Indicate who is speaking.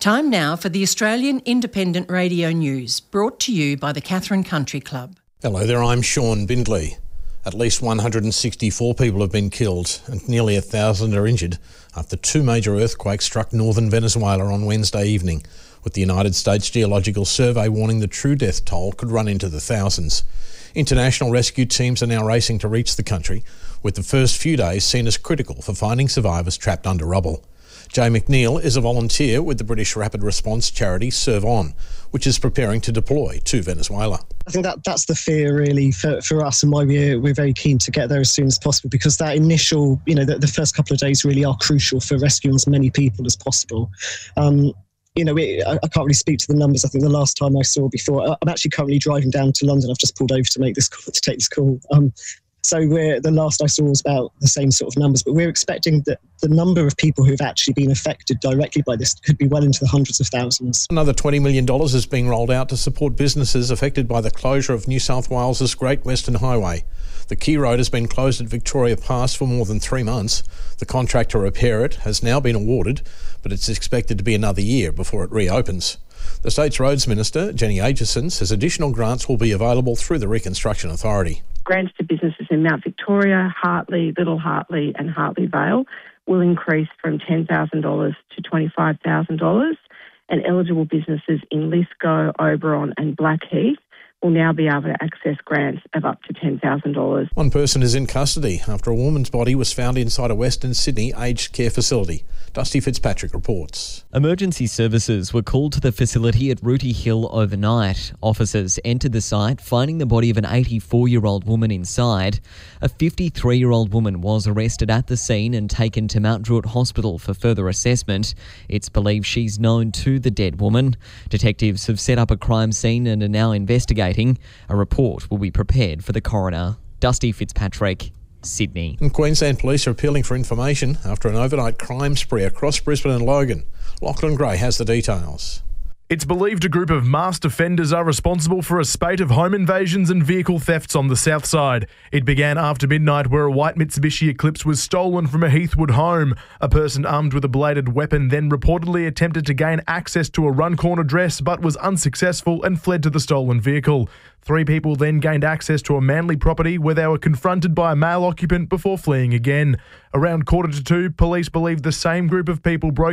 Speaker 1: Time now for the Australian Independent Radio News, brought to you by the Katherine Country Club.
Speaker 2: Hello there, I'm Sean Bindley. At least 164 people have been killed and nearly 1,000 are injured after two major earthquakes struck northern Venezuela on Wednesday evening, with the United States Geological Survey warning the true death toll could run into the thousands. International rescue teams are now racing to reach the country, with the first few days seen as critical for finding survivors trapped under rubble. Jay McNeil is a volunteer with the British rapid response charity Serve On, which is preparing to deploy to Venezuela.
Speaker 3: I think that's the fear really for us, and why we're very keen to get there as soon as possible, because that initial, the first couple of days really are crucial for rescuing as many people as possible. I can't really speak to the numbers. I think the last time I saw before, I'm actually currently driving down to London. I've just pulled over to take this call. So the last I saw was about the same sort of numbers, but we're expecting that the number of people who've actually been affected directly by this could be well into the hundreds of thousands.
Speaker 2: Another $20 million is being rolled out to support businesses affected by the closure of New South Wales's Great Western Highway. The key road has been closed at Victoria Pass for more than 3 months. The contract to repair it has now been awarded, but it's expected to be another year before it reopens. The state's Roads Minister, Jenny Aitchison, says additional grants will be available through the Reconstruction Authority.
Speaker 4: Grants to businesses in Mount Victoria, Hartley, Little Hartley and Hartley Vale will increase from $10,000 to $25,000, and eligible businesses in Lisco, Oberon and Blackheath will now be able to access grants of up to $10,000.
Speaker 2: One person is in custody after a woman's body was found inside a Western Sydney aged care facility. Dusty Fitzpatrick reports.
Speaker 5: Emergency services were called to the facility at Rooty Hill overnight. Officers entered the site, finding the body of an 84-year-old woman inside. A 53-year-old woman was arrested at the scene and taken to Mount Druitt Hospital for further assessment. It's believed she's known to the dead woman. Detectives have set up a crime scene and are now investigating. A report will be prepared for the coroner. Dusty Fitzpatrick, Sydney.
Speaker 2: And Queensland Police are appealing for information after an overnight crime spree across Brisbane and Logan. Lachlan Gray has the details.
Speaker 6: It's believed a group of masked offenders are responsible for a spate of home invasions and vehicle thefts on the south side. It began after midnight, where a white Mitsubishi Eclipse was stolen from a Heathwood home. A person armed with a bladed weapon then reportedly attempted to gain access to a Runcorn address but was unsuccessful and fled to the stolen vehicle. 3 people then gained access to a Manly property where they were confronted by a male occupant before fleeing again. Around 1:45, police believe the same group of people broke